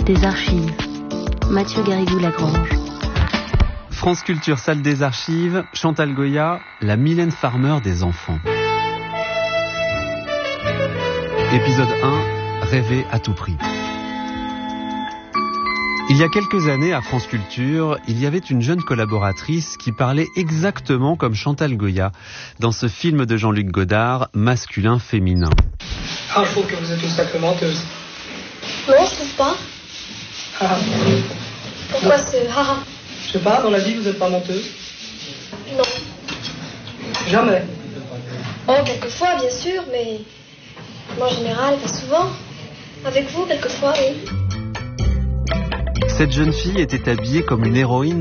Salle des archives. Mathieu Garrigou-Lagrange. France Culture, Salle des archives, Chantal Goya, la Mylène Farmer des enfants. Épisode 1, rêver à tout prix. Il y a quelques années, à France Culture, il y avait une jeune collaboratrice qui parlait exactement comme Chantal Goya dans ce film de Jean-Luc Godard, Masculin-Féminin. Ah, je trouve que vous êtes une sacrée menteuse. Non, je trouve pas. Ah. Pourquoi c'est haha? Je sais pas, dans la vie, vous n'êtes pas menteuse? Non. Jamais. Oh, quelquefois, bien sûr, mais en général, pas souvent. Avec vous, quelquefois, oui. Cette jeune fille était habillée comme une héroïne